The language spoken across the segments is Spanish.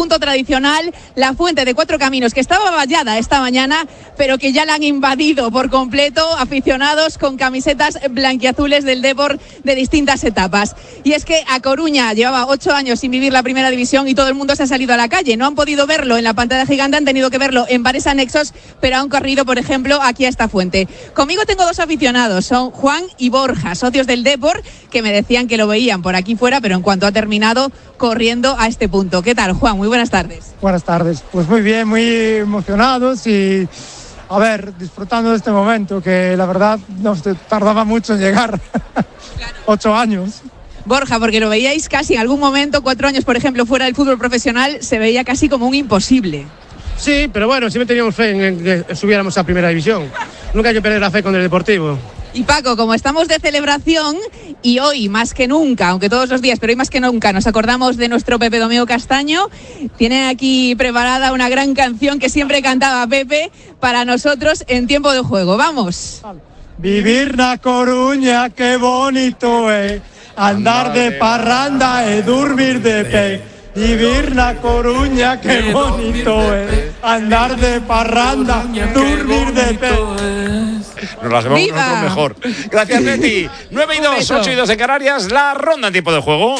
punto tradicional, la Fuente de Cuatro Caminos, que estaba vallada esta mañana, pero que ya la han invadido por completo aficionados con camisetas blanquiazules del Depor de distintas etapas. Y es que A Coruña llevaba 8 años sin vivir la primera división y todo el mundo se ha salido a la calle. No han podido verlo en la pantalla gigante, han tenido que verlo en bares anexos, pero han corrido, por ejemplo, aquí a esta fuente. Conmigo tengo 2 aficionados, son Juan y Borja, socios del Depor, que me decían que lo veían por aquí fuera, pero en cuanto ha terminado, corriendo a este punto. ¿Qué tal, Juan? Muy buenas tardes. Buenas tardes. Pues muy bien, muy emocionados y, a ver, disfrutando de este momento, que la verdad nos tardaba mucho en llegar. Claro. 8 años. Borja, porque lo veíais casi en algún momento, 4 años, por ejemplo, fuera del fútbol profesional, se veía casi como un imposible. Sí, pero bueno, siempre teníamos fe en que subiéramos a primera división. Nunca hay que perder la fe con el Deportivo. Y Paco, como estamos de celebración y hoy más que nunca, aunque todos los días, pero hoy más que nunca nos acordamos de nuestro Pepe Domingo Castaño, tiene aquí preparada una gran canción que siempre cantaba Pepe para nosotros en tiempo de juego. ¡Vamos! Vivir na Coruña, qué bonito es, andar de parranda e dormir de pe. Vivir na Coruña, qué bonito es, andar de parranda, dormir de pe. Nos las vemos nosotros mejor. Gracias, Betty. 9-2, 8-2 en Canarias. La ronda en tiempo de juego.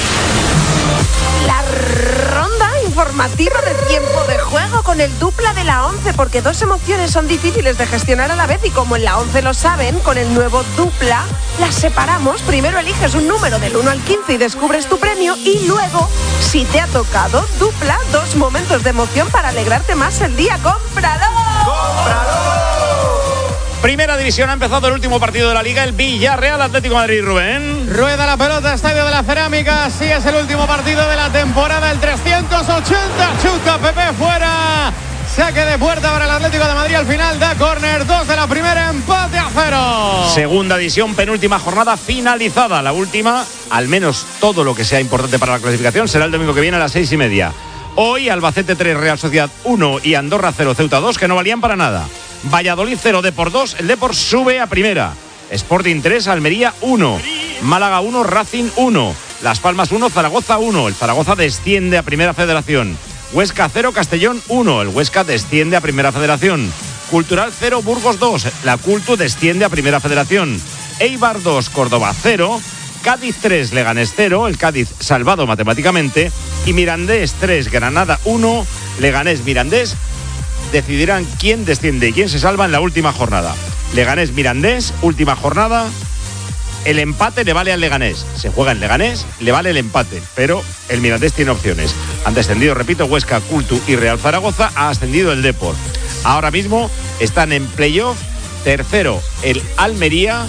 La ronda informativa de tiempo de juego con el dupla de la 11, porque 2 emociones son difíciles de gestionar a la vez y como en la 11 lo saben, con el nuevo dupla las separamos. Primero eliges un número del 1 al 15 y descubres tu premio y luego, si te ha tocado, dupla 2 momentos de emoción para alegrarte más el día. ¡Cómpralo! ¡Cómpralo! Primera división, ha empezado el último partido de la Liga, el Villarreal Atlético de Madrid. Rubén. Rueda la pelota, Estadio de la Cerámica. Sí, es el último partido de la temporada, el 380. Chuta Pepe fuera. Saque de puerta para el Atlético de Madrid. Al final da córner, 2 de la primera, empate a 0. Segunda división, penúltima jornada finalizada. La última, al menos todo lo que sea importante para la clasificación, será el domingo que viene a las 6:30. Hoy Albacete 3, Real Sociedad 1 y Andorra 0, Ceuta 2, que no valían para nada. Valladolid 0, Depor 2, el Depor sube a primera. Sporting 3, Almería 1, Málaga 1, Racing 1, Las Palmas 1, Zaragoza 1, el Zaragoza desciende a Primera Federación. Huesca 0, Castellón 1, el Huesca desciende a Primera Federación. Cultural 0, Burgos 2, la Cultu desciende a Primera Federación. Eibar 2, Córdoba 0, Cádiz 3, Leganés 0, el Cádiz salvado matemáticamente. Y Mirandés 3, Granada 1, Leganés Mirandés decidirán quién desciende y quién se salva en la última jornada. Leganés Mirandés, última jornada. El empate le vale al Leganés. Se juega en Leganés, le vale el empate, pero el Mirandés tiene opciones. Han descendido, repito, Huesca, Cultu y Real Zaragoza. Ha ascendido el Depor. Ahora mismo están en playoff. Tercero, el Almería.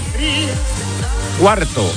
Cuarto,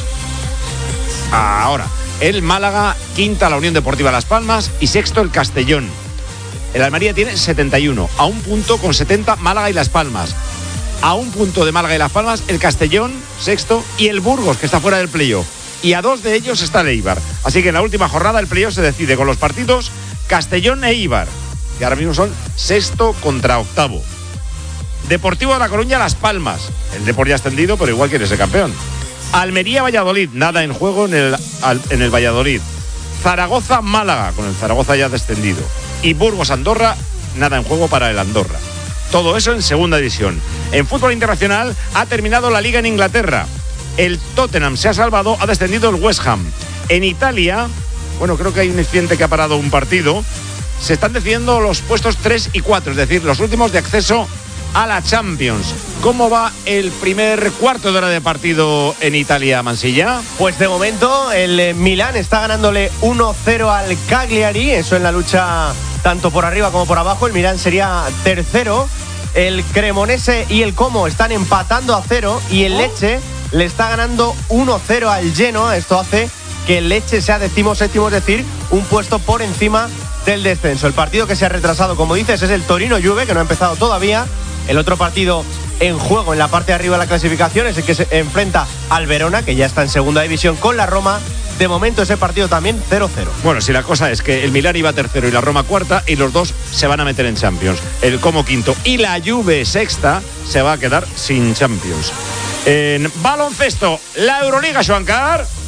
ahora, el Málaga. Quinta, la Unión Deportiva Las Palmas. Y sexto, el Castellón. El Almería tiene 71, a un punto con 70 Málaga y Las Palmas. A un punto de Málaga y Las Palmas, el Castellón, sexto, y el Burgos, que está fuera del playoff. Y a 2 de ellos está el Eibar. Así que en la última jornada el playoff se decide con los partidos Castellón e Eibar, que ahora mismo son sexto contra octavo. Deportivo de La Coruña, Las Palmas. El Depor ya ascendido, pero igual quiere ser campeón. Almería, Valladolid, nada en juego en el Valladolid. Zaragoza, Málaga, con el Zaragoza ya descendido. Y Burgos, Andorra, nada en juego para el Andorra. Todo eso en segunda división. En fútbol internacional ha terminado la Liga en Inglaterra. El Tottenham se ha salvado, ha descendido el West Ham. En Italia, bueno, creo que hay un incidente que ha parado un partido. Se están decidiendo los puestos 3 y 4, es decir, los últimos de acceso a la Champions. ¿Cómo va el primer cuarto de hora de partido en Italia, Mansilla? Pues de momento el Milán está ganándole 1-0 al Cagliari, eso en la lucha tanto por arriba como por abajo. El Milán sería tercero. El Cremonese y el Como están empatando a 0 y el Lecce le está ganando 1-0 al Genoa. Esto hace que el Lecce sea 17º, es decir, un puesto por encima del descenso. El partido que se ha retrasado, como dices, es el Torino-Juve, que no ha empezado todavía. El otro partido en juego en la parte de arriba de la clasificación es el que se enfrenta al Verona, que ya está en segunda división, con la Roma. De momento ese partido también 0-0. Bueno, si la cosa es que el Milán iba tercero y la Roma cuarta, y los dos se van a meter en Champions. El Como quinto y la Juve sexta se va a quedar sin Champions. En baloncesto, la Euroliga, Joan Car.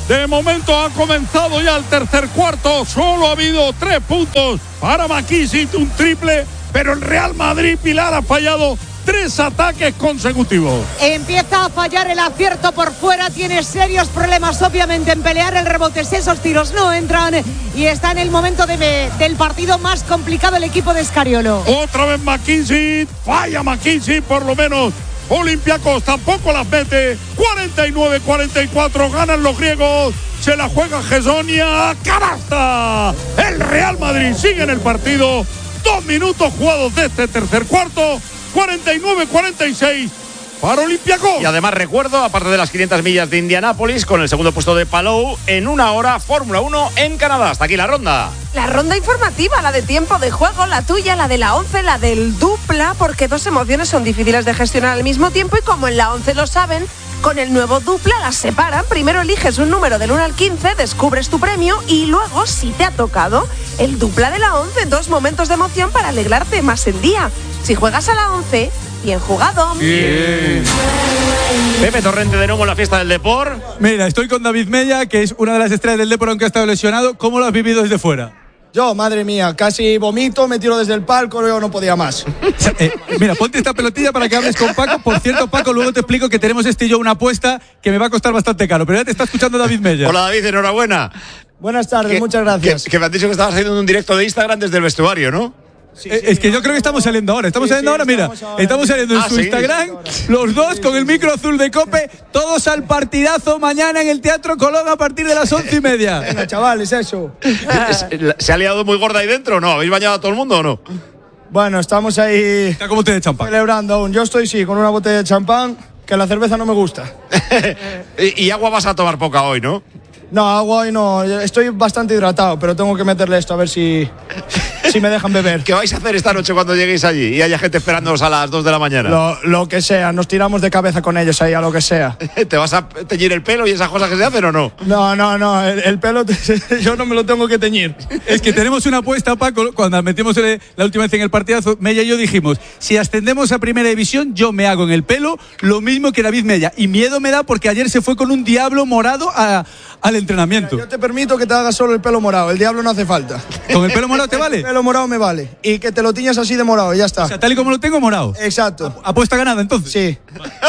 De momento ha comenzado ya el tercer cuarto. Solo ha habido 3 puntos para McKissick, un triple. Pero el Real Madrid, Pilar, ha fallado 3 ataques consecutivos. Empieza a fallar el acierto por fuera, tiene serios problemas obviamente en pelear el rebote, si esos tiros no entran, y está en el momento del partido más complicado el equipo de Scariolo. Otra vez McKissick, falla McKissick, por lo menos Olympiacos tampoco las mete. 49-44, ganan los griegos, se la juega Hessonia, canasta. El Real Madrid sigue en el partido, 2 minutos jugados de este tercer cuarto. 49-46 para Olympiacos. Y además recuerdo, aparte de las 500 millas de Indianápolis, con el segundo puesto de Palou, en 1 hora Fórmula 1 en Canadá. Hasta aquí la ronda. La ronda informativa, la de tiempo de juego, la tuya, la de la 11, la del dupla, porque 2 emociones son difíciles de gestionar al mismo tiempo y como en la 11 lo saben, con el nuevo dupla las separan. Primero eliges un número del 1 al 15, descubres tu premio y luego, si te ha tocado, el dupla de la 11, 2 momentos de emoción para alegrarte más el día. Si juegas a la 11, bien jugado. Bien. Pepe Torrente de nuevo en la fiesta del Depor. Mira, estoy con David Mella, que es una de las estrellas del Depor, aunque ha estado lesionado. ¿Cómo lo has vivido desde fuera? Yo, madre mía, casi vomito, me tiro desde el palco, yo no podía más. Mira, ponte esta pelotilla para que hables con Paco. Por cierto, Paco, luego te explico que tenemos y yo una apuesta que me va a costar bastante caro. Pero ya te está escuchando David Mella. Hola David, enhorabuena. Buenas tardes, muchas gracias. Que me han dicho que estabas haciendo un directo de Instagram desde el vestuario, ¿no? Sí, es que yo creo que estamos saliendo ahora. Estamos saliendo, mira. Estamos saliendo en su Instagram, los dos con el micro azul de COPE, todos al partidazo mañana en el Teatro Colón a partir de las 11:30. Venga, chavales, eso. ¿Se ha liado muy gorda ahí dentro o no? ¿Habéis bañado a todo el mundo o no? Bueno, estamos ahí. Está como botella de champán. Celebrando aún. Yo estoy, sí, con una botella de champán, que la cerveza no me gusta. y agua vas a tomar poca hoy, ¿no? No, agua hoy no. Estoy bastante hidratado, pero tengo que meterle esto a ver si me dejan beber. ¿Qué vais a hacer esta noche cuando lleguéis allí y haya gente esperándoos a las 2 de la mañana? Lo que sea, nos tiramos de cabeza con ellos ahí, a lo que sea. ¿Te vas a teñir el pelo y esas cosas que se hacen o no? No, el pelo yo no me lo tengo que teñir. Es que tenemos una apuesta, Paco, cuando metimos la última vez en el partidazo, Mella y yo dijimos, si ascendemos a Primera División, yo me hago en el pelo lo mismo que David Mella. Y miedo me da porque ayer se fue con un diablo morado al entrenamiento. Yo te permito que te hagas solo el pelo morado, el diablo no hace falta. ¿Con el pelo morado te vale? El pelo morado me vale. Y que te lo tiñas así de morado, y ya está. O sea, tal y como lo tengo, morado. Exacto. ¿Apuesta ganada entonces? Sí.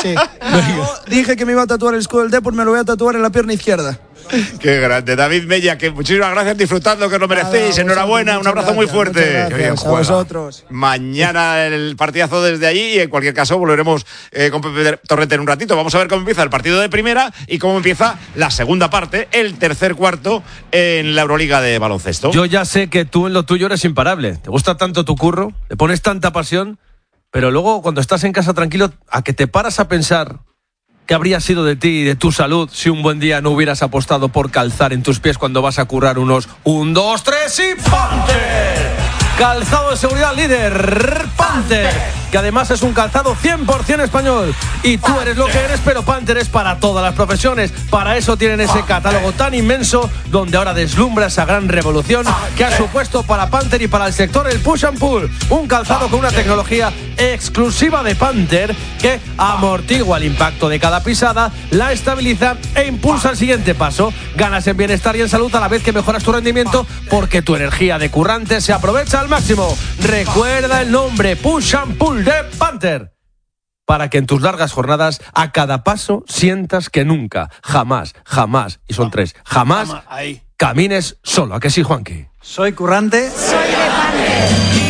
Yo dije que me iba a tatuar el escudo del Depor, me lo voy a tatuar en la pierna izquierda. Qué grande, David Mella, que muchísimas gracias, disfrutando, que lo merecéis. Enhorabuena, un abrazo muy fuerte. Gracias a vosotros. Mañana el partidazo desde allí y en cualquier caso volveremos con Pepe Torrente en un ratito. Vamos a ver cómo empieza el partido de primera y cómo empieza la segunda parte, el tercer cuarto en la Euroliga de baloncesto. Yo ya sé que tú en lo tuyo eres imparable. Te gusta tanto tu curro, le pones tanta pasión, pero luego cuando estás en casa tranquilo, a que te paras a pensar ¿qué habría sido de ti y de tu salud si un buen día no hubieras apostado por calzar en tus pies cuando vas a currar unos 1, 2, 3 y Panther? Calzado de seguridad líder, Panther, que además es un calzado 100% español. Y tú eres lo que eres, pero Panther es para todas las profesiones. Para eso tienen ese catálogo tan inmenso, donde ahora deslumbra esa gran revolución que ha supuesto para Panther y para el sector el push and pull. Un calzado con una tecnología exclusiva de Panther que amortigua el impacto de cada pisada, la estabiliza e impulsa el siguiente paso. Ganas en bienestar y en salud a la vez que mejoras tu rendimiento, porque tu energía de currante se aprovecha al máximo. Recuerda el nombre Push and Pull de Panther, para que en tus largas jornadas a cada paso sientas que nunca, jamás, y son 3, jamás camines solo. ¿A que sí, Juanqui? Soy currante. Soy de Panther.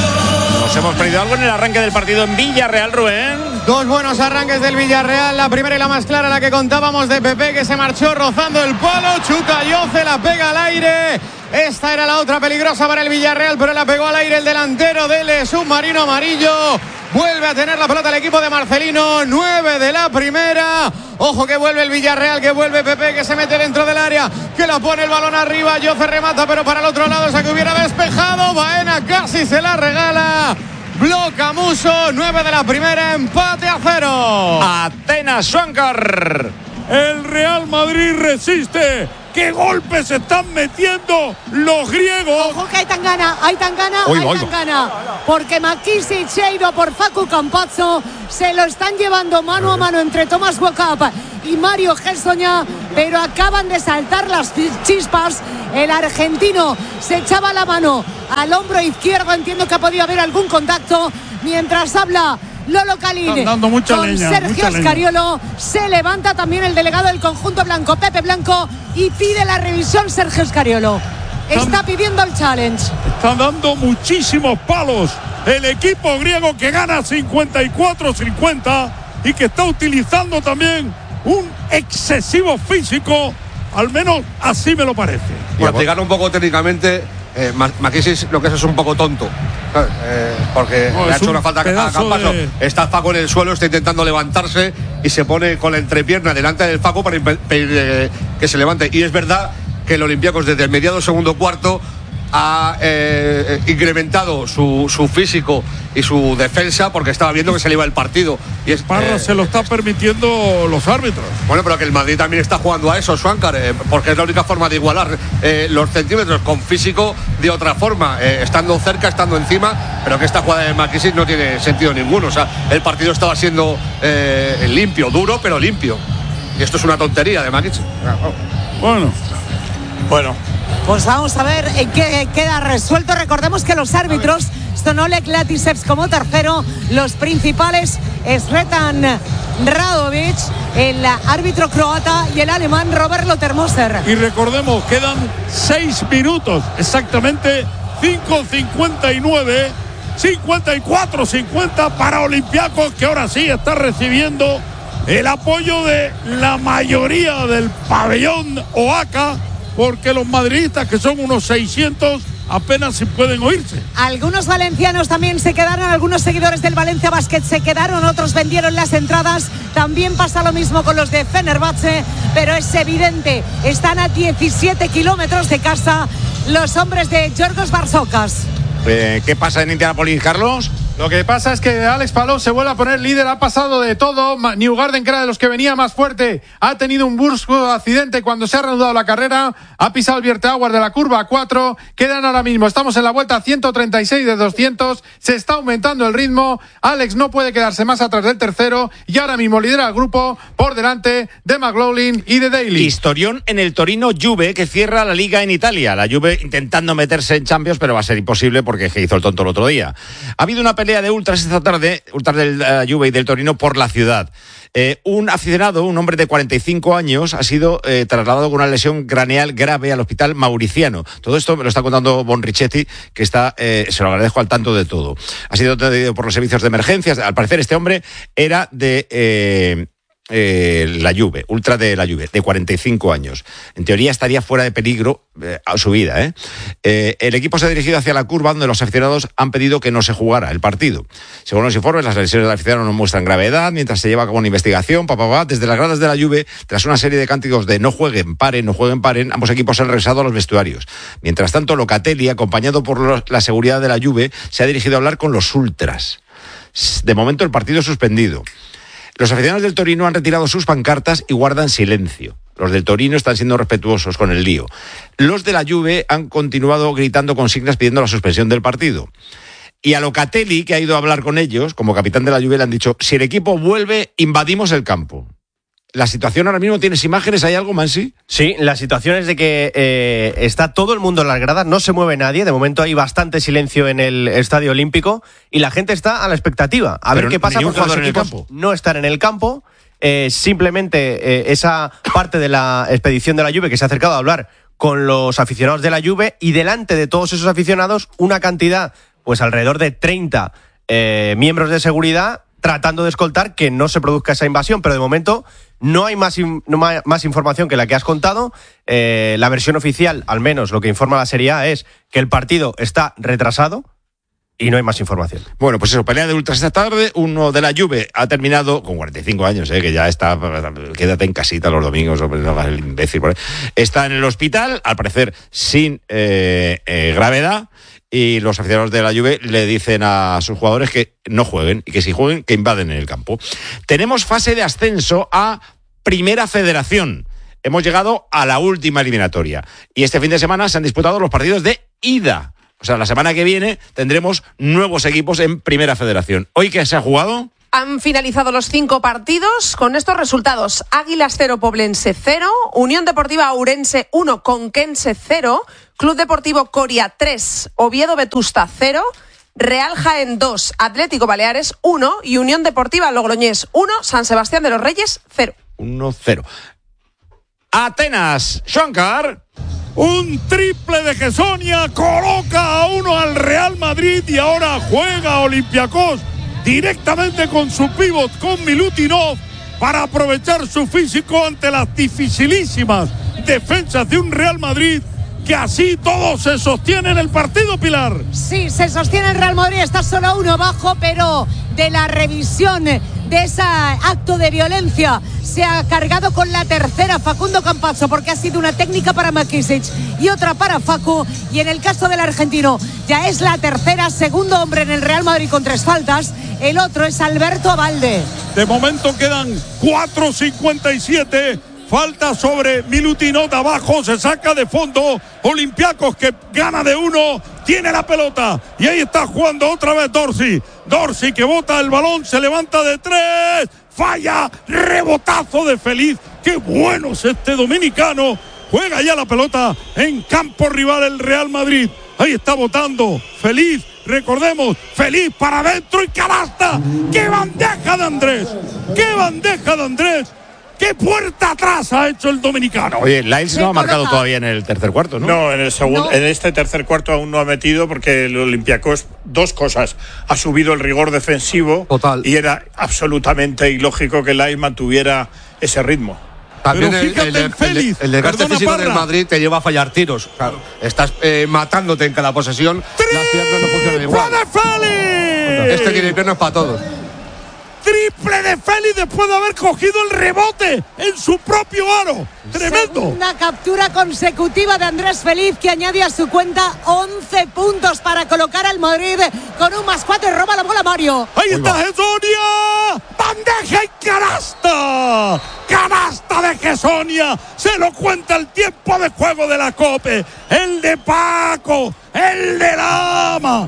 Nos hemos perdido algo en el arranque del partido en Villarreal, Rubén. 2 buenos arranques del Villarreal. La primera y la más clara, la que contábamos, de Pepe, que se marchó rozando el palo. Chuta Yoce, la pega al aire. Esta era la otra peligrosa para el Villarreal, pero la pegó al aire el delantero del submarino amarillo. Vuelve a tener la pelota el equipo de Marcelino. 9 de la primera. Ojo que vuelve el Villarreal, que vuelve Pepe, que se mete dentro del área, que la pone el balón arriba. Yoce remata, pero para el otro lado, esa que hubiera despejado. Baena casi se la regala. Bloca Muso. 9 de la primera, empate a 0. Atenas Schwankar. El Real Madrid resiste. ¡Qué golpes se están metiendo los griegos! Ojo que hay tan gana. Porque McKissick se ha ido por Facu Campazzo. Se lo están llevando mano a mano entre Tomás Wakab y Mario Hessonia. pero acaban de saltar las chispas. El argentino se echaba la mano al hombro izquierdo, entiendo que ha podido haber algún contacto, mientras habla Lolo Calín con Sergio Scariolo. Se levanta también el delegado del conjunto blanco, Pepe Blanco, y pide la revisión Sergio Scariolo. Está pidiendo el challenge. Están dando muchísimos palos el equipo griego, que gana 54-50 y que está utilizando también un excesivo físico, al menos así me lo parece. Y aplicar un poco técnicamente, McKenzie lo que es un poco tonto, porque le ha hecho una falta a Campaso. Está Facu en el suelo, está intentando levantarse y se pone con la entrepierna delante del Facu para impedir que se levante. Y es verdad que el Olympiacos desde el mediado segundo cuarto ha incrementado su físico y su defensa, porque estaba viendo que se le iba el partido. Y Parra se lo está permitiendo los árbitros. Bueno, pero que el Madrid también está jugando a eso, Swankar, porque es la única forma de igualar los centímetros con físico de otra forma, estando cerca, estando encima, pero que esta jugada de McKenzie no tiene sentido ninguno. O sea, el partido estaba siendo limpio, duro, pero limpio. Y esto es una tontería de McKenzie. Bueno. Pues vamos a ver en qué queda resuelto. Recordemos que los árbitros, Stonolek Latiseps como tercero, los principales Sretan Radovic, el árbitro croata, y el alemán Robert Lotermoser. Y recordemos, quedan 6 minutos, exactamente 5:59, 54-50 para Olympiacos, que ahora sí está recibiendo el apoyo de la mayoría del pabellón Oaca, porque los madridistas, que son unos 600, apenas si pueden oírse. Algunos valencianos también se quedaron, algunos seguidores del Valencia Basket se quedaron, otros vendieron las entradas. También pasa lo mismo con los de Fenerbahce, pero es evidente, están a 17 kilómetros de casa los hombres de Giorgos Barsocas. ¿Qué pasa en Indianápolis, Carlos? Lo que pasa es que Alex Palou se vuelve a poner líder, ha pasado de todo. Newgarden, que era de los que venía más fuerte, ha tenido un brusco accidente cuando se ha reanudado la carrera, ha pisado el Vierteauer de la curva 4, quedan ahora mismo, estamos en la vuelta 136 de 200, se está aumentando el ritmo, Alex no puede quedarse más atrás del tercero y ahora mismo lidera el grupo por delante de McLaughlin y de Daly. Historión en el Torino Juve, que cierra la liga en Italia. La Juve intentando meterse en Champions, pero va a ser imposible porque hizo el tonto el otro día. Ha habido una pelea de ultras esta tarde, ultras del Juve y del Torino por la ciudad. Un aficionado, un hombre de 45 años, ha sido trasladado con una lesión craneal grave al hospital mauriciano. Todo esto me lo está contando Bonrichetti, que está, se lo agradezco, al tanto de todo. Ha sido atendido por los servicios de emergencias. Al parecer este hombre era de la Juve, ultra de la Juve, de 45 años. En teoría estaría fuera de peligro a su vida. El equipo se ha dirigido hacia la curva donde los aficionados han pedido que no se jugara el partido. Según los informes, las lesiones del aficionado no muestran gravedad, mientras se lleva a cabo una investigación. Desde las gradas de la Juve, tras una serie de cánticos de no jueguen, paren, ambos equipos han regresado a los vestuarios. Mientras tanto, Locatelli, acompañado por la seguridad de la Juve, se ha dirigido a hablar con los ultras. De momento el partido es suspendido. Los aficionados del Torino han retirado sus pancartas y guardan silencio. Los del Torino están siendo respetuosos con el lío. Los de la Juve han continuado gritando consignas pidiendo la suspensión del partido. Y a Locatelli, que ha ido a hablar con ellos, como capitán de la Juve, le han dicho: si el equipo vuelve, invadimos el campo. La situación ahora mismo, ¿tienes imágenes? ¿Hay algo, Mansi? Sí, la situación es de que está todo el mundo en las gradas, no se mueve nadie. De momento hay bastante silencio en el Estadio Olímpico y la gente está a la expectativa. A ver qué pasa, porque los equipos no están en el campo. Simplemente esa parte de la expedición de la Juve que se ha acercado a hablar con los aficionados de la Juve, y delante de todos esos aficionados una cantidad, pues alrededor de 30 miembros de seguridad, tratando de escoltar que no se produzca esa invasión. Pero de momento no hay más información que la que has contado. La versión oficial, al menos lo que informa la Serie A, es que el partido está retrasado y no hay más información. Bueno, pues eso, pelea de ultras esta tarde. Uno de la Juve ha terminado con 45 años, que ya está, quédate en casita los domingos, no hagas el imbécil por ahí. Está en el hospital, al parecer sin gravedad. Y los aficionados de la Juve le dicen a sus jugadores que no jueguen, y que si jueguen, que invaden en el campo. Tenemos fase de ascenso a Primera Federación. Hemos llegado a la última eliminatoria. Y este fin de semana se han disputado los partidos de ida. O sea, la semana que viene tendremos nuevos equipos en Primera Federación. ¿Hoy qué se ha jugado? Han finalizado los 5 partidos con estos resultados: Águilas 0, Poblense 0, Unión Deportiva Ourense 1, Conquense 0, Club Deportivo Coria 3, Oviedo Vetusta 0, Real Jaén 2, Atlético Baleares 1 y Unión Deportiva Logroñés 1, San Sebastián de los Reyes 0. 1-0. Atenas, Shankar. Un triple de Gessonia coloca a uno al Real Madrid y ahora juega Olympiacos directamente con su pívot, con Milutinov, para aprovechar su físico ante las dificilísimas defensas de un Real Madrid que así todo se sostiene en el partido, Pilar. Sí, se sostiene el Real Madrid, está solo a 1 abajo, pero de la revisión de ese acto de violencia se ha cargado con la tercera Facundo Campazzo, porque ha sido una técnica para Makisic y otra para Facu, y en el caso del argentino ya es la tercera, segundo hombre en el Real Madrid con 3 faltas, el otro es Alberto Abalde. De momento quedan 4:57. Falta sobre Milutinov de abajo, se saca de fondo Olympiacos, que gana de 1, tiene la pelota y ahí está jugando otra vez Dorsey que bota el balón, se levanta de 3, falla, rebotazo de Feliz. Qué bueno es este dominicano, juega ya la pelota en campo rival el Real Madrid, ahí está botando Feliz, recordemos, Feliz para adentro y canasta. ¡Qué bandeja de Andrés! ¡Qué puerta atrás ha hecho el dominicano! Oye, Lyles no ha marcado todavía en el tercer cuarto, ¿no? No, en el segundo, en este tercer cuarto aún no ha metido, porque el Olympiacos, 2 cosas: ha subido el rigor defensivo. Total. Y era absolutamente ilógico que Lyles mantuviera ese ritmo. También el desgaste físico del Madrid te lleva a fallar tiros. Claro, estás matándote en cada posesión. Las piernas no funcionan igual. Este tiene piernas para todos. Triple de Félix después de haber cogido el rebote en su propio aro. Tremendo. Una captura consecutiva de Andrés Feliz, que añade a su cuenta 11 puntos para colocar al Madrid con un +4 y roba la bola Mario. Ahí está Gessonia. Bandeja y canasta. Canasta de Gessonia. Se lo cuenta el tiempo de juego de la COPE. El de Paco. El de Lama.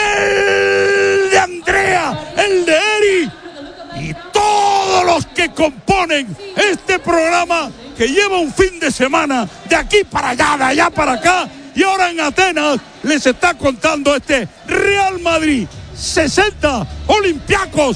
El de Andrea. El de Eri. Y todos los que componen este programa, que lleva un fin de semana de aquí para allá, de allá para acá, y ahora en Atenas les está contando este Real Madrid 60, Olympiacos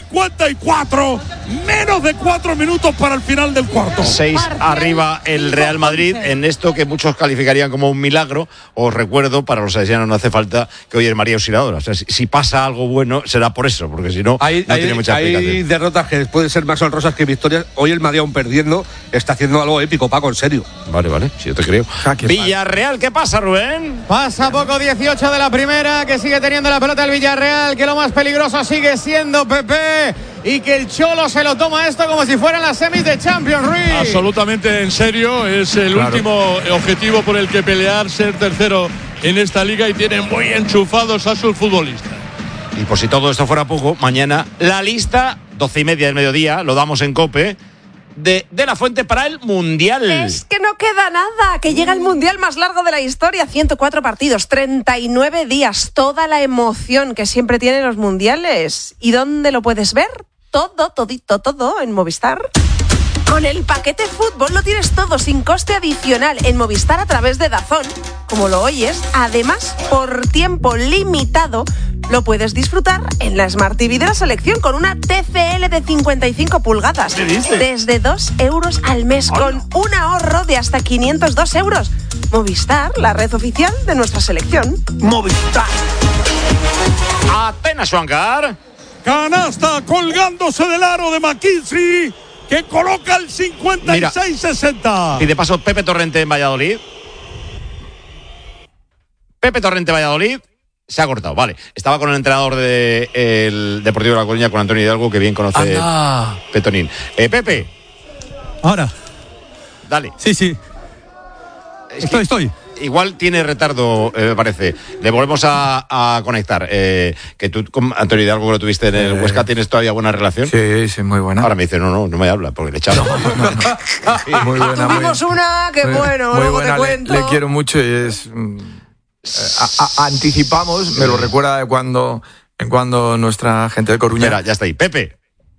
54, menos de 4 minutos para el final del cuarto. 6 arriba el Real Madrid en esto que muchos calificarían como un milagro. Os recuerdo, para los salesianos no hace falta que hoy es María Auxiliadora. O sea, si pasa algo bueno será por eso, porque si no, no tiene mucha explicación. Hay derrotas que pueden ser más honrosas que victorias. Hoy el Madrid, aún perdiendo, está haciendo algo épico, Paco, en serio. Vale, si yo te creo. Villarreal, ¿qué pasa, Rubén? Pasa poco, 18 de la primera, que sigue teniendo la pelota el Villarreal, que lo más peligroso sigue siendo Pepe, y que el Cholo se lo toma esto como si fueran las semis de Champions, Ruiz. Absolutamente en serio, es el último objetivo por el que pelear, ser tercero en esta liga, y tienen muy enchufados a sus futbolistas. Y por si todo esto fuera poco, mañana la lista, 12:30 del mediodía, lo damos en COPE, de la Fuente para el Mundial. Es que no queda nada, que llega el Mundial más largo de la historia, 104 partidos, 39 días, toda la emoción que siempre tienen los mundiales. ¿Y dónde lo puedes ver? Todo en Movistar. Con el paquete fútbol lo tienes todo sin coste adicional en Movistar a través de DAZN, como lo oyes. Además, por tiempo limitado, lo puedes disfrutar en la Smart TV de la selección con una TCL de 55 pulgadas. Desde 2 euros al mes, con un ahorro de hasta 502 euros. Movistar, la red oficial de nuestra selección. Movistar. Atenas, Shankar. Canasta colgándose del aro de McKinsey, que coloca el 56-60. Y de paso, Pepe Torrente en Valladolid. Se ha cortado, vale. Estaba con el entrenador del Deportivo de La Coruña, con Antonio Hidalgo, que bien conoce Petonín. Pepe. Ahora. Dale. Sí. Estoy. Igual tiene retardo, me parece. Le volvemos a conectar. Que tú con Antonio Hidalgo, que lo tuviste en el Huesca, ¿tienes todavía buena relación? Sí, muy buena. Ahora me dice, no me habla, porque le echaba. Muy buena. Tuvimos una que bueno, luego te cuento. Le quiero mucho y es... anticipamos, me lo recuerda de cuando en cuando nuestra gente de Coruña. Espera, ya está ahí. Pepe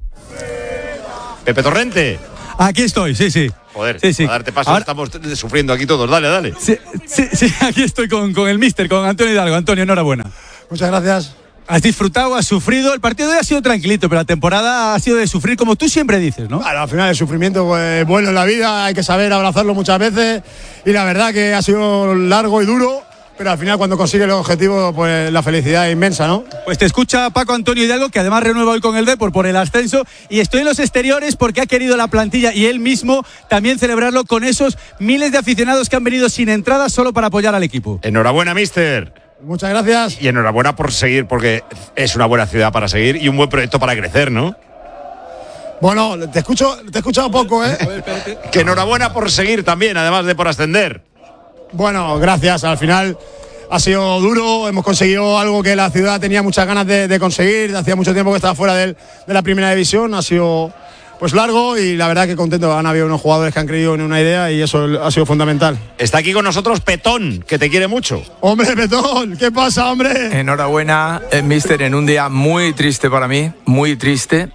Torrente. Aquí estoy, sí. Joder, sí. a darte paso, ahora estamos sufriendo aquí todos. Dale. Sí, aquí estoy con el míster, con Antonio Hidalgo. Antonio, enhorabuena. Muchas gracias. Has disfrutado, has sufrido. El partido de hoy ha sido tranquilito, pero la temporada ha sido de sufrir, como tú siempre dices, ¿no? Bueno, al final el sufrimiento pues, bueno en la vida, hay que saber abrazarlo muchas veces y la verdad que ha sido largo y duro, pero al final cuando consigue el objetivo pues la felicidad es inmensa, ¿no? Pues te escucha Paco Antonio Hidalgo, que además renueva hoy con el Depor por el ascenso, y estoy en los exteriores porque ha querido la plantilla y él mismo también celebrarlo con esos miles de aficionados que han venido sin entradas solo para apoyar al equipo. Enhorabuena, míster. Muchas gracias. Y enhorabuena por seguir, porque es una buena ciudad para seguir y un buen proyecto para crecer, ¿no? Bueno, te he escuchado poco, ¿eh? Que enhorabuena por seguir también, además de por ascender. Bueno, gracias. Al final ha sido duro, hemos conseguido algo que la ciudad tenía muchas ganas de conseguir. Hacía mucho tiempo que estaba fuera de la primera división, ha sido pues largo y la verdad que contento. Han habido unos jugadores que han creído en una idea y eso ha sido fundamental. Está aquí con nosotros Petón, que te quiere mucho. Hombre, Petón, ¿qué pasa, hombre? Enhorabuena, míster, en un día muy triste para mí, muy triste,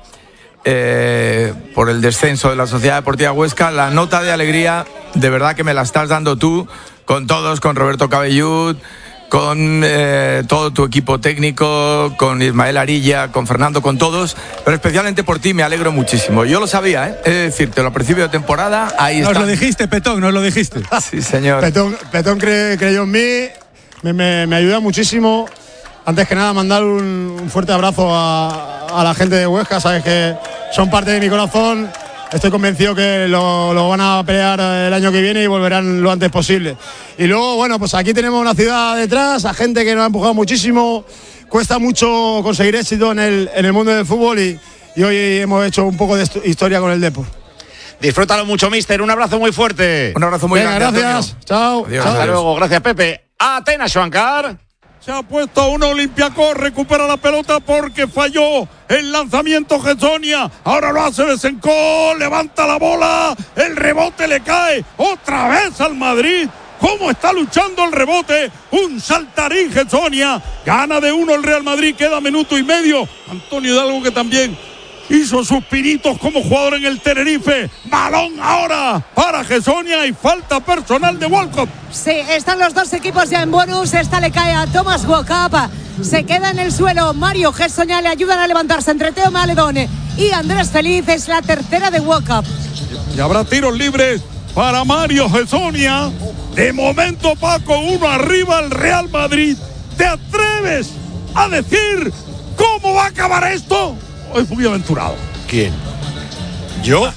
por el descenso de la Sociedad Deportiva Huesca. La nota de alegría, de verdad que me la estás dando tú, con todos, con Roberto Cabellut, con todo tu equipo técnico, con Ismael Arilla, con Fernando, con todos, pero especialmente por ti me alegro muchísimo. Yo lo sabía, es decir, te lo principio de temporada, ahí está. Nos lo dijiste, Petón, nos lo dijiste. Sí, señor. Petón creyó en mí, me ayuda muchísimo. Antes que nada, mandar un fuerte abrazo a la gente de Huesca, sabes que son parte de mi corazón. Estoy convencido que lo van a pelear el año que viene y volverán lo antes posible. Y luego, bueno, pues aquí tenemos una ciudad detrás, a gente que nos ha empujado muchísimo. Cuesta mucho conseguir éxito en el mundo del fútbol y hoy hemos hecho un poco de historia con el Depor. Disfrútalo mucho, míster. Un abrazo muy fuerte. Un abrazo muy grande. Gracias. Chao. Adiós. Hasta luego. Gracias, Pepe. Atenas, Joancar. Se ha puesto a un Olympiacos, recupera la pelota porque falló el lanzamiento Gessonia. Ahora lo hace Besenkov, levanta la bola, el rebote le cae otra vez al Madrid. ¿Cómo está luchando el rebote? Un saltarín Gessonia. Gana de 1 el Real Madrid, queda minuto y medio. Antonio Hidalgo, que también hizo sus pinitos como jugador en el Tenerife. Balón ahora para Gessonia y falta personal de World Cup. Sí, están los dos equipos ya en bonus. Esta le cae a Thomas Walkup. Se queda en el suelo Mario Gessonia. Le ayudan a levantarse entre Teo Maledón y Andrés Feliz. Es la tercera de Walkup. Y habrá tiros libres para Mario Gessonia. De momento, Paco, 1 arriba el Real Madrid. ¿Te atreves a decir cómo va a acabar esto? Es muy aventurado. ¿Quién? ¿Yo?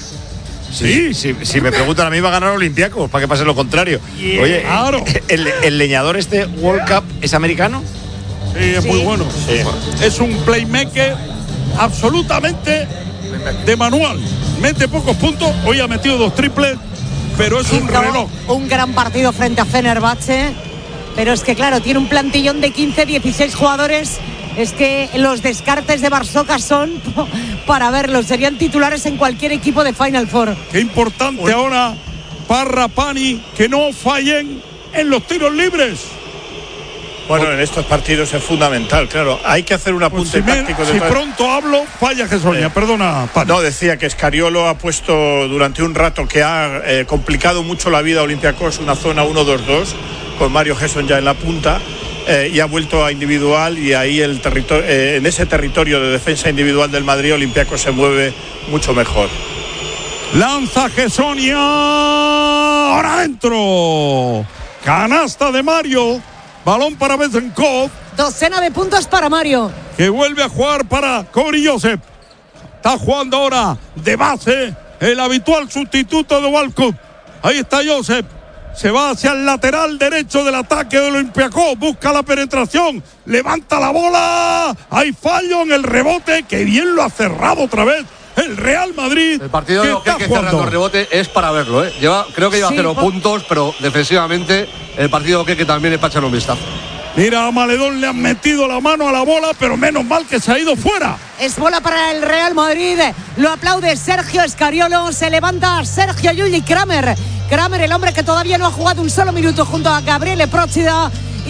Sí, si me preguntan a mí va a ganar Olympiacos, para que pase lo contrario. Oye, claro. ¿el leñador este World Cup es americano? Sí, es muy bueno. Sí. Es un playmaker absolutamente de manual. Mete pocos puntos, hoy ha metido 2 triples, pero es un reloj. Un gran partido frente a Fenerbahce, pero es que claro, tiene un plantillón de 15, 16 jugadores. Es que los descartes de Barsoca son para verlos, serían titulares en cualquier equipo de Final Four. Qué importante ahora Parra, Pani, que no fallen en los tiros libres. Bueno, en estos partidos es fundamental, claro. Hay que hacer un apunte táctico. Si pronto hablo, falla Gessonia, perdona, Pani. No, decía que Scariolo ha puesto durante un rato que ha complicado mucho la vida a Olympiacos, una zona 1-2-2, con Mario Gesson ya en la punta. Y ha vuelto a individual y ahí en ese territorio de defensa individual del Madrid, Olympiacos se mueve mucho mejor. Lanza Gessonia, ahora adentro, canasta de Mario, balón para Besenkov. Docena de puntos para Mario, que vuelve a jugar para Corey Joseph. Está jugando ahora de base el habitual sustituto de Walkup. Ahí está Joseph. Se va hacia el lateral derecho del ataque de Olympiacos, busca la penetración, levanta la bola, hay fallo en el rebote, que bien lo ha cerrado otra vez el Real Madrid. El partido de Oqueque cerrando el rebote es para verlo, ¿eh? Creo que lleva 0 puntos, pero defensivamente el partido de Oqueque también es para echar un vistazo. Mira, a Maledón le han metido la mano a la bola, pero menos mal que se ha ido fuera. Es bola para el Real Madrid, lo aplaude Sergio Scariolo, se levanta Sergio Llull y Kramer, el hombre que todavía no ha jugado un solo minuto junto a Gabriele Procida,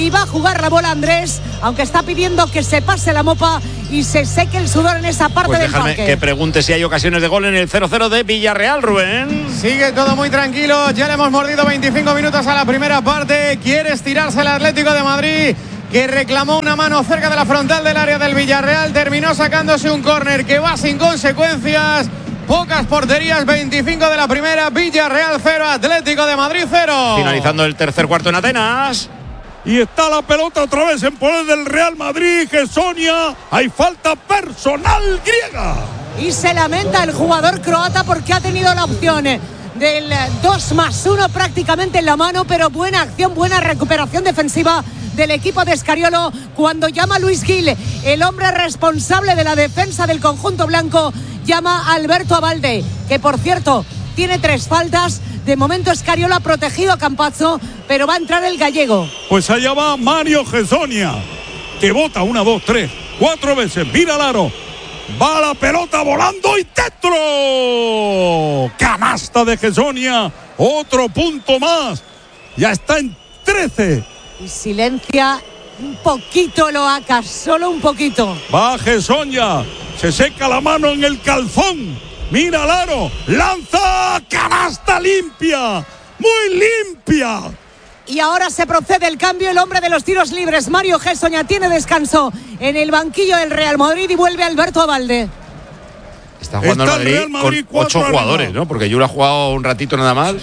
y va a jugar la bola Andrés, aunque está pidiendo que se pase la mopa y se seque el sudor en esa parte del déjame parque. que pregunte si hay ocasiones de gol en el 0-0 de Villarreal, Rubén. Sigue todo muy tranquilo, ya le hemos mordido 25 minutos a la primera parte. Quiere estirarse el Atlético de Madrid, que reclamó una mano cerca de la frontal del área del Villarreal. Terminó sacándose un córner que va sin consecuencias. Pocas porterías, 25 de la primera. Villarreal 0, Atlético de Madrid 0. Finalizando el tercer cuarto en Atenas. Y está la pelota otra vez en poder del Real Madrid. Gessonia, hay falta personal griega. Y se lamenta el jugador croata porque ha tenido la opción del 2+1 prácticamente en la mano, pero buena acción, buena recuperación defensiva del equipo de Scariolo cuando llama a Luis Gil, el hombre responsable de la defensa del conjunto blanco, llama a Alberto Abalde, que por cierto tiene 3 faltas. De momento Scariolo ha protegido a Campazzo, pero va a entrar el gallego. Pues allá va Mario Gessonia, que bota 1, 2, 3, 4 veces, mira al aro, va la pelota volando y dentro. Canasta de Gessonia, otro punto más, ya está en 13. Y silencia un poquito Loaca, solo un poquito. Va Gessonia, se seca la mano en el calzón, mira al aro, lanza, canasta limpia, muy limpia. Y ahora se procede el cambio, el hombre de los tiros libres, Mario Gessonia, tiene descanso en el banquillo del Real Madrid y vuelve Alberto Abalde. Está jugando el Real Madrid con 8 jugadores, ¿no? Porque Yul ha jugado un ratito nada más.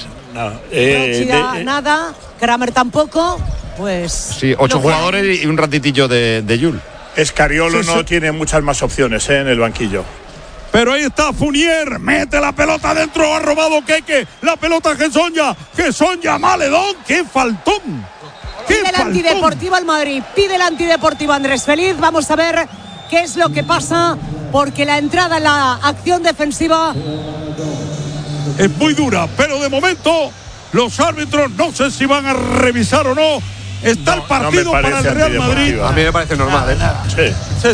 Nada, Kramer tampoco, pues... Sí, 8 jugadores y un ratitillo de Yul. Scariolo no tiene muchas más opciones en el banquillo. Pero ahí está Fournier, mete la pelota adentro, ha robado Keke, la pelota Gessonia, Maledón, qué faltón. Pide el antideportivo al Madrid, pide el antideportivo Andrés Feliz. Vamos a ver qué es lo que pasa, porque la entrada en la acción defensiva es muy dura, pero de momento los árbitros no sé si van a revisar o no. Está el partido para el Real Madrid. A mí me parece normal, Sí.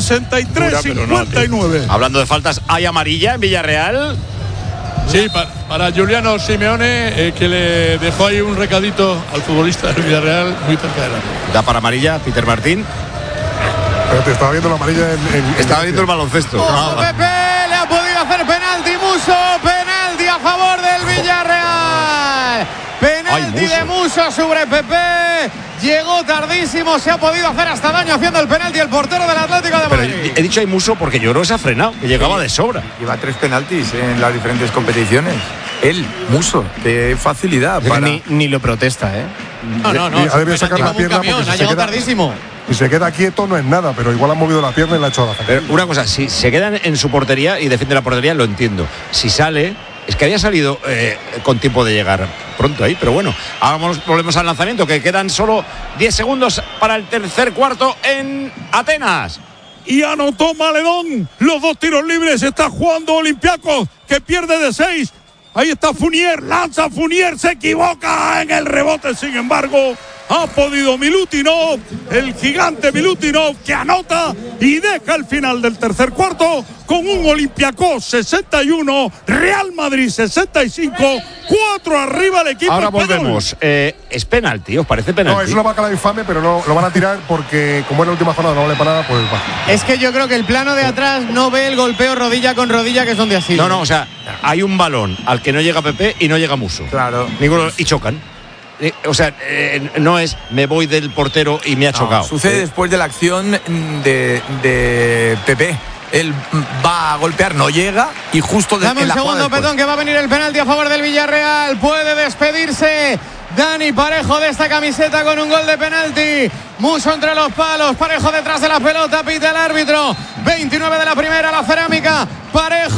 63-59. Hablando de faltas, ¿hay amarilla en Villarreal? Sí, para Giuliano Simeone, que le dejó ahí un recadito al futbolista del Villarreal muy cerca de la. Da para amarilla, Peter Martín. Pero te estaba viendo la amarilla estaba viendo el baloncesto. Pepe le ha podido hacer penalti Musso, penalti a favor del Villarreal. Penalti de Musso sobre Pepe. Llegó tardísimo, se ha podido hacer hasta daño haciendo el penalti el portero del Atlético de Madrid. Pero he dicho hay Musso porque yo creo que se ha frenado, que llegaba de sobra. Lleva 3 penaltis en las diferentes competiciones. Él, Musso, de facilidad. Ni lo protesta, ¿eh? No. Ha debido sacar la pierna porque ha llegado tardísimo. Si se queda quieto no es nada, pero igual ha movido la pierna y la ha hecho a la Pero una cosa, si se quedan en su portería y defiende la portería, lo entiendo. Si sale, es que había salido con tiempo de llegar pronto ahí, pero bueno, ahora volvemos al lanzamiento, que quedan solo 10 segundos para el tercer cuarto en Atenas. Y anotó Maledón los 2 tiros libres. Está jugando Olympiacos, que pierde de 6. Ahí está Fournier, lanza Fournier, se equivoca en el rebote, sin embargo ha podido Milutinov, el gigante Milutinov, que anota y deja el final del tercer cuarto con un Olympiacos 61, Real Madrid 65, 4 arriba el equipo Ahora español. volvemos. ¿Es penalti? ¿Os parece penalti? No, es una bacala infame, pero no lo van a tirar porque como en la última jornada no vale para nada, pues va. Es que yo creo que el plano de atrás no ve el golpeo rodilla con rodilla, que es donde así. No, o sea, hay un balón al que no llega Pepe y no llega Musso. Claro. Ninguno, y chocan. O sea, no es me voy del portero y me ha chocado. Sucede después de la acción de Pepe. Él va a golpear, no llega y justo Dame un segundo, Petón, que va a venir el penalti a favor del Villarreal. Puede despedirse Dani Parejo de esta camiseta con un gol de penalti. Musso entre los palos, Parejo detrás de la pelota, pita el árbitro. 29 de la primera, la cerámica. Parejo.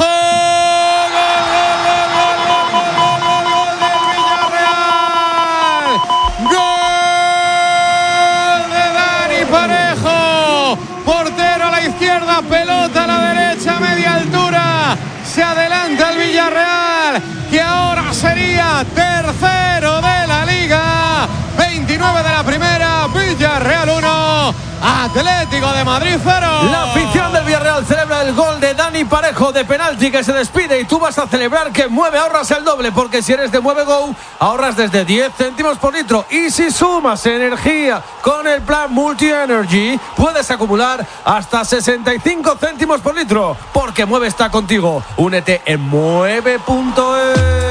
Parejo, portero a la izquierda, pelota a la derecha, media altura, se adelanta el Villarreal, que ahora sería tercero de la Liga. 29 de la primera, Villarreal 1, Atlético de Madrid 0. La afición del Villarreal celebra el gol de Dani Parejo de penalti, que se despide, y tú vas a celebrar que Mueve ahorras el doble, porque si eres de Mueve Go ahorras desde 10 céntimos por litro, y si sumas energía con el plan Multi Energy puedes acumular hasta 65 céntimos por litro, porque Mueve está contigo. Únete en mueve.es.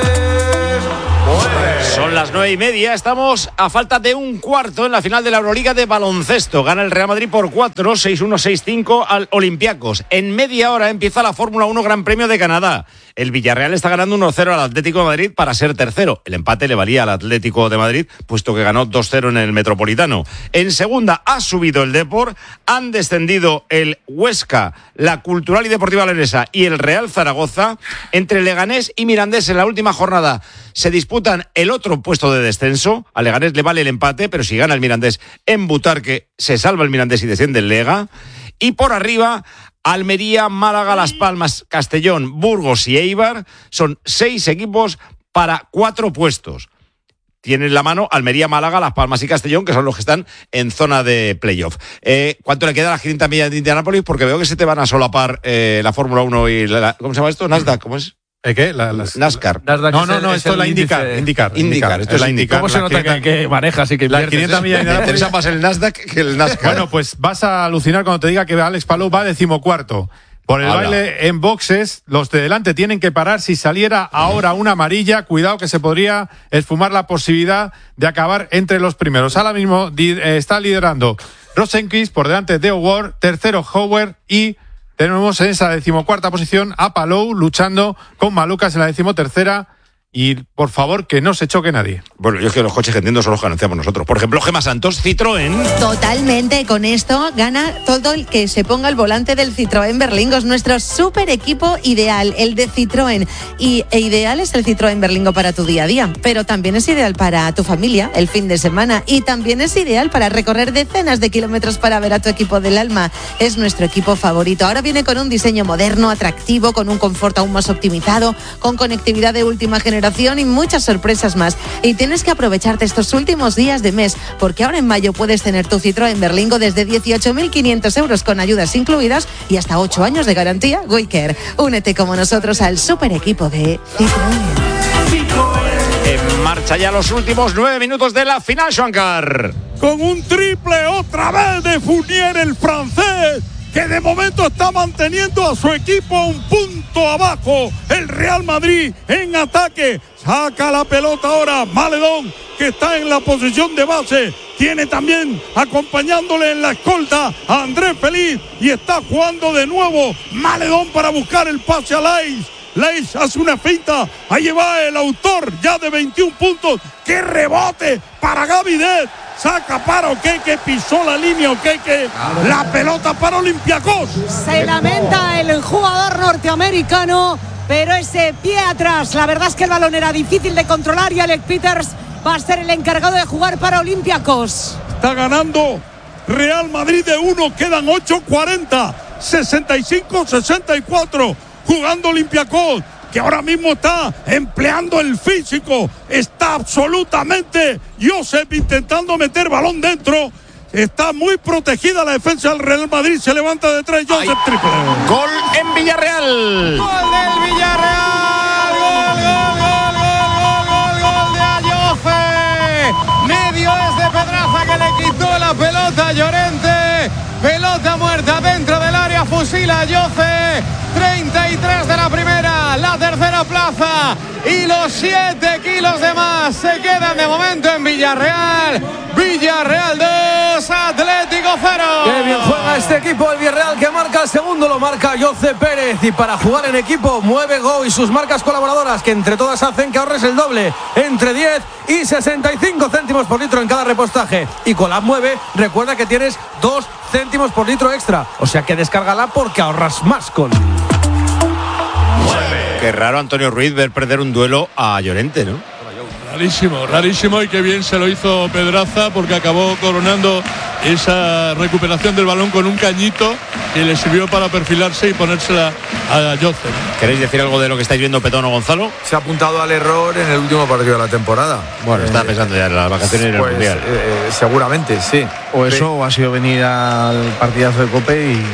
Son las 9:30, estamos a falta de un cuarto en la final de la Euroliga de baloncesto. Gana el Real Madrid por 4, 6-1, 6-5 al Olympiacos. En media hora empieza la Fórmula 1 Gran Premio de Canadá. El Villarreal está ganando 1-0 al Atlético de Madrid para ser tercero. El empate le valía al Atlético de Madrid, puesto que ganó 2-0 en el Metropolitano. En segunda ha subido el Depor, han descendido el Huesca, la Cultural y Deportiva Leonesa y el Real Zaragoza. Entre Leganés y Mirandés en la última jornada se disputan el otro puesto de descenso. A Leganés le vale el empate, pero si gana el Mirandés en Butarque, se salva el Mirandés y desciende el Lega. Y por arriba, Almería, Málaga, Las Palmas, Castellón, Burgos y Eibar. Son 6 equipos para 4 puestos. Tienen la mano Almería, Málaga, Las Palmas y Castellón, que son los que están en zona de playoff. ¿Cuánto le queda a las 500 millas de Indianápolis? Porque veo que se te van a solapar la Fórmula 1 y ¿cómo se llama esto? Nasdaq, ¿cómo es? ¿Qué? NASCAR. No, esto es la IndyCar. Esto es la IndyCar. ¿Cómo se nota que manejas y que las 500 millas de Me interesa más el Nasdaq que el NASCAR. Bueno, pues vas a alucinar cuando te diga que Alex Palou va 14º. Por el baile en boxes, los de delante tienen que parar. Si saliera ahora una amarilla, cuidado que se podría esfumar la posibilidad de acabar entre los primeros. Ahora mismo está liderando Rosenquist, por delante de O'Ward, tercero Howard, y tenemos en esa 14ª posición a Palou luchando con Malucas en la 13ª. Y, por favor, que no se choque nadie. Bueno, yo es que los coches que entiendo son los que anunciamos nosotros. Por ejemplo, Gemma Santos, Citroën. Totalmente, con esto gana todo el que se ponga al volante del Citroën Berlingo. Es nuestro súper equipo ideal, el de Citroën. E ideal es el Citroën Berlingo para tu día a día, pero también es ideal para tu familia, el fin de semana, y también es ideal para recorrer decenas de kilómetros para ver a tu equipo del alma. Es nuestro equipo favorito. Ahora viene con un diseño moderno, atractivo, con un confort aún más optimizado, con conectividad de última generación y muchas sorpresas más. Y tienes que aprovecharte estos últimos días de mes, porque ahora en mayo puedes tener tu Citroën Berlingo desde 18.500 euros con ayudas incluidas y hasta 8 años de garantía Waycare. Únete como nosotros al super equipo de Citroën. En marcha ya los últimos 9 minutos de la final, Juancar. Con un triple otra vez de Fournier, el francés, que de momento está manteniendo a su equipo a un punto abajo. El Real Madrid en ataque. Saca la pelota ahora Maledón, que está en la posición de base. Tiene también acompañándole en la escolta a Andrés Feliz. Y está jugando de nuevo Maledón para buscar el pase a Lais. Lais hace una finta. Ahí va el autor ya de 21 puntos. ¡Qué rebote para Gavidet! Saca para Oqué, que pisó la línea Oqué, que la pelota para Olympiacos. Se lamenta el jugador norteamericano, pero ese pie atrás, la verdad es que el balón era difícil de controlar y Alec Peters va a ser el encargado de jugar para Olympiacos. Está ganando Real Madrid de 1, quedan 8:40, 65-64, jugando Olympiacos, que ahora mismo está empleando el físico, está absolutamente Josep intentando meter balón dentro, está muy protegida la defensa del Real Madrid, se levanta de 3, Josep, triple. Gol en Villarreal. Gol del Villarreal, gol de Ayoce. Medio es de Pedraza, que le quitó la pelota a Llorente. Pelota muerta dentro del área, fusila Ayoce. 33 de la primera, la tercera plaza y los 7 kilos de más se quedan de momento en Villarreal. Villarreal 2, Atlético 0. Qué bien juega este equipo, el Villarreal, que marca el segundo, lo marca Jose Pérez. Y para jugar en equipo, Mueve Go y sus marcas colaboradoras, que entre todas hacen que ahorres el doble, entre 10 y 65 céntimos por litro en cada repostaje. Y con la Mueve, recuerda que tienes 2 céntimos por litro extra, o sea que descárgala porque ahorras más con Mueve. Qué raro Antonio Ruiz ver perder un duelo a Llorente, ¿no? Rarísimo, y qué bien se lo hizo Pedraza, porque acabó coronando esa recuperación del balón con un cañito que le sirvió para perfilarse y ponérsela a Jose. ¿Queréis decir algo de lo que estáis viendo, Petón o Gonzalo? Se ha apuntado al error en el último partido de la temporada. Bueno, estaba pensando ya en las vacaciones y en el Mundial. Seguramente, sí. O eso, o ha sido venir al partidazo de Cope y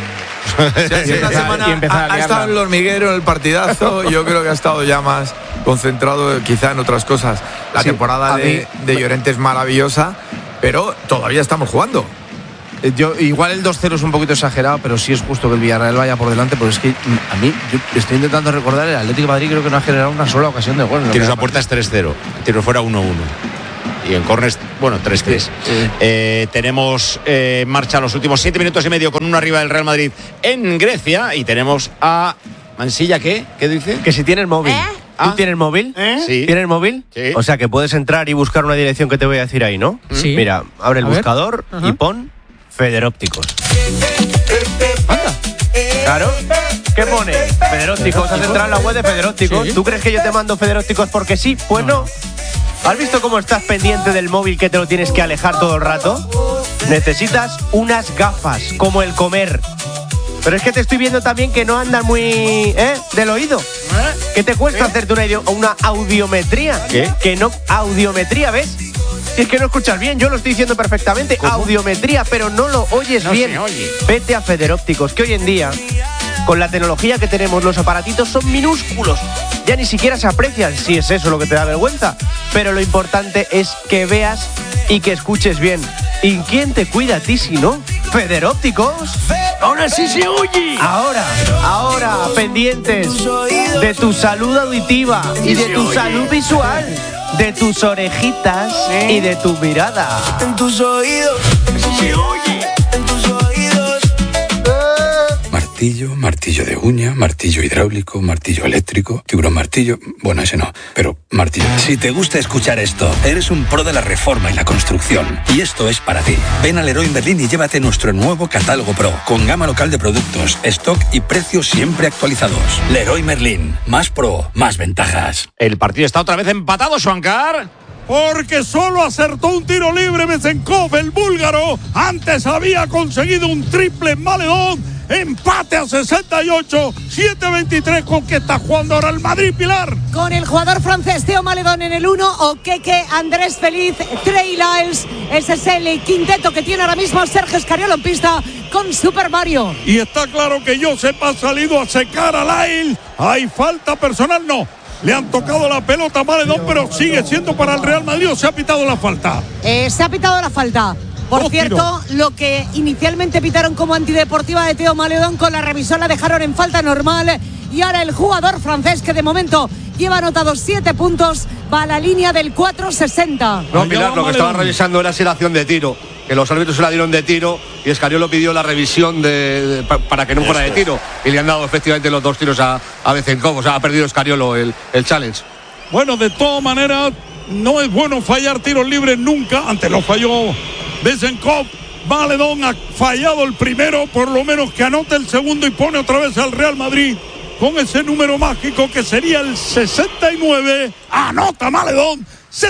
Si ha sido una semana, ha estado en el hormiguero, en el partidazo, yo creo que ha estado ya más concentrado quizá en otras cosas. La temporada de Llorente es maravillosa, pero todavía estamos jugando. Igual el 2-0 es un poquito exagerado, pero sí es justo que el Villarreal vaya por delante, porque es que a mí, yo estoy intentando recordar, el Atlético de Madrid creo que no ha generado una sola ocasión de gol. Tiros a puerta es 3-0, tiros fuera 1-1. Y en córner, 3-3. Sí. Tenemos en marcha los últimos 7 minutos y medio con uno arriba del Real Madrid en Grecia. Y tenemos a Mansilla, ¿qué dice? Que si tiene el móvil. ¿Tú tienes móvil? Sí. ¿Tienes móvil? Sí. O sea que puedes entrar y buscar una dirección que te voy a decir ahí, ¿no? Sí. Mira, abre el buscador y pon Federópticos. Anda. Claro. ¿Qué pone? Federópticos. Has entrado en la web de Federópticos. ¿Tú crees que yo te mando Federópticos porque sí? Pues no. ¿Has visto cómo estás pendiente del móvil que te lo tienes que alejar todo el rato? Necesitas unas gafas, como el comer. Pero es que te estoy viendo también que no andas muy del oído. ¿Qué te cuesta hacerte una audiometría? ¿Qué? Que no, audiometría, ¿ves? Si es que no escuchas bien, yo lo estoy diciendo perfectamente. ¿Cómo? Audiometría, pero no lo oyes bien. Vete a Federópticos, que hoy en día, con la tecnología que tenemos, los aparatitos son minúsculos. Ya ni siquiera se aprecian, si es eso lo que te da vergüenza. Pero lo importante es que veas y que escuches bien. ¿Y quién te cuida a ti si no? Federópticos. Ahora sí se oye. Ahora, pendientes de tu salud auditiva y de tu salud visual, de tus orejitas y de tu mirada. En tus oídos. Se oye. En tus oídos. Martillo de uña, martillo hidráulico, martillo eléctrico, tiburón martillo, bueno, ese no, pero martillo. Si te gusta escuchar esto, eres un pro de la reforma y la construcción, y esto es para ti. Ven al Leroy Merlin y llévate nuestro nuevo catálogo Pro, con gama local de productos, stock y precios siempre actualizados. Leroy Merlin, más pro, más ventajas. El partido está otra vez empatado, Suancar. Porque solo acertó un tiro libre Bezenkov, el búlgaro. Antes había conseguido un triple en Maledón. Empate a 68, 7-23, con que está jugando ahora el Madrid, Pilar. Con el jugador francés Theo Maledón en el 1, Okeke, Andrés Feliz, Trey Lyles. Ese es el quinteto que tiene ahora mismo Sergio Escariolo en pista con Super Mario. Y está claro que Josep ha salido a secar a Lyle. Hay falta personal, no. Le han tocado la pelota a Maledón, pero sigue siendo para el Real Madrid, o se ha pitado la falta. Se ha pitado la falta. Por cierto, lo que inicialmente pitaron como antideportiva de Theo Maledón, con la revisión la dejaron en falta normal. Y ahora el jugador francés, que de momento lleva anotados 7 puntos, va a la línea del 4.60. No, Pilar, lo que estaba revisando era si era acción de tiro. Que los árbitros se la dieron de tiro y Escariolo pidió la revisión para que no fuera de tiro. Y le han dado efectivamente los 2 tiros a Bezenkov. O sea, ha perdido Escariolo el challenge. Bueno, de todas maneras, no es bueno fallar tiros libres nunca. Antes lo falló Bezenkov. Maledón ha fallado el primero, por lo menos que anote el segundo y pone otra vez al Real Madrid con ese número mágico que sería el 69. Anota Maledón,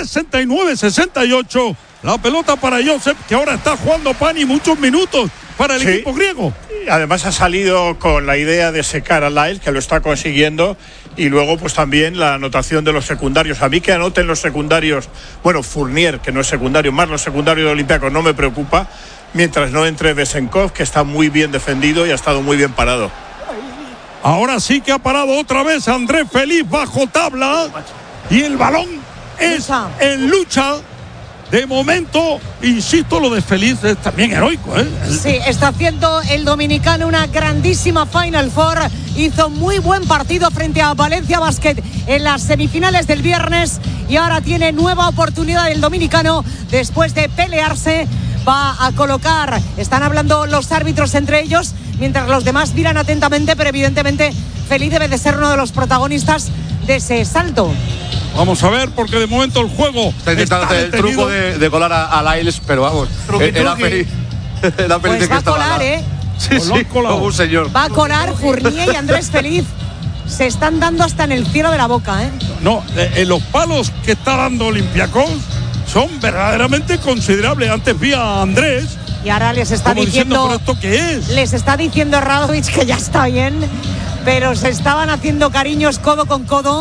69-68. La pelota para Josep, que ahora está jugando Pani muchos minutos para el equipo griego. Además ha salido con la idea de secar a Lyle, que lo está consiguiendo, y luego pues también la anotación de los secundarios. A mí que anoten los secundarios, bueno, Fournier, que no es secundario, más los secundarios de Olympiacos, no me preocupa, mientras no entre Bezenkov, que está muy bien defendido y ha estado muy bien parado. Ahora sí que ha parado otra vez Andrés Feliz bajo tabla, y el balón es en lucha. De momento, insisto, lo de Feliz es también heroico, ¿eh? Sí, está haciendo el dominicano una grandísima Final Four. Hizo muy buen partido frente a Valencia Basket en las semifinales del viernes. Y ahora tiene nueva oportunidad el dominicano después de pelearse. Va a colocar, están hablando los árbitros entre ellos, mientras los demás miran atentamente, pero evidentemente Feliz debe de ser uno de los protagonistas de ese salto. Vamos a ver, porque de momento el juego está intentando hacer el truco de colar a Lyles, pero vamos, era feliz. Era feliz pues que va a colar, Sí, como un señor. Va a colar Fournier y Andrés Feliz. Se están dando hasta en el cielo de la boca, No, los palos que está dando Olympiacos son verdaderamente considerables. Antes vi a Andrés. Y ahora les está diciendo ¿pero esto qué es? Les está diciendo Radovic que ya está bien, pero se estaban haciendo cariños codo con codo.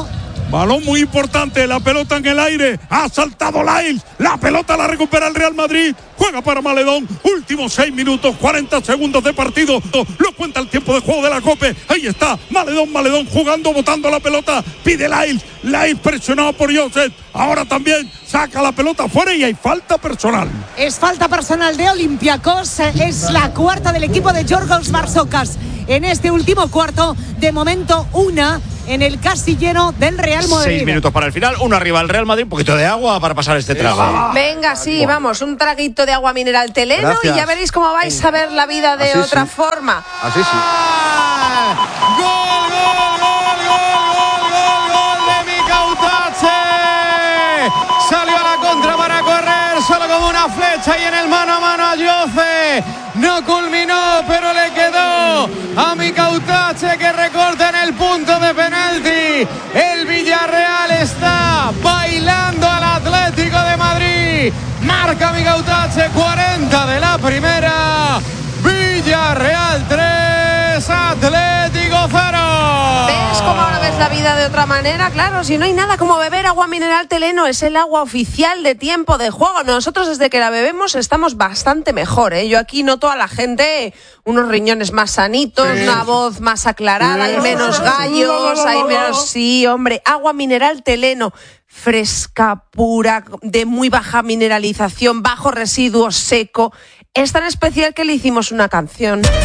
Balón muy importante, la pelota en el aire, ha saltado Lails, la pelota la recupera el Real Madrid, juega para Maledón, últimos 6 minutos, 40 segundos de partido, lo cuenta el tiempo de juego de la COPE, ahí está, Maledón jugando, botando la pelota, pide Lails presionado por Josep, ahora también saca la pelota fuera y hay falta personal. Es falta personal de Olympiacos, es la cuarta del equipo de Yorgos Barsocas. En este último cuarto, de momento una en el casillero del Real Madrid. 6 minutos para el final, uno arriba el Real Madrid, un poquito de agua para pasar este trago. Venga, sí, vamos, un traguito de agua mineral Teleno. Gracias. Y ya veréis cómo vais a ver la vida de otra forma. Así sí. ¡Gol de Mikautache! Salió a la contra para correr, solo como una flecha y en el mano a mano a Jose. No culminó, pero le quedó a Mikautache que recorta en el punto de penalti. El Villarreal está bailando al Atlético de Madrid. Marca Mikautache, 40 de la primera. Villarreal 3, Atlético 0. ¿Ves cómo ahora ves la vida de otra manera? Claro, si no hay nada como beber agua mineral Teleno, es el agua oficial de tiempo de juego. Nosotros desde que la bebemos estamos bastante mejor, ¿eh? Yo aquí noto a la gente unos riñones más sanitos, una voz más aclarada, hay menos gallos, hay menos... Sí, hombre, agua mineral Teleno. Fresca, pura, de muy baja mineralización, bajo residuo, seco. Es tan especial que le hicimos una canción.